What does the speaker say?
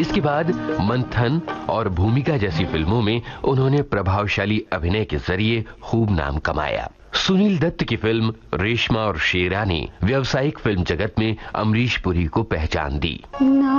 इसके बाद मंथन और भूमिका जैसी फिल्मों में उन्होंने प्रभावशाली अभिनय के जरिए खूब नाम कमाया। सुनील दत्त की फिल्म रेशमा और शेरा ने व्यावसायिक फिल्म जगत में अमरीश पुरी को पहचान दी।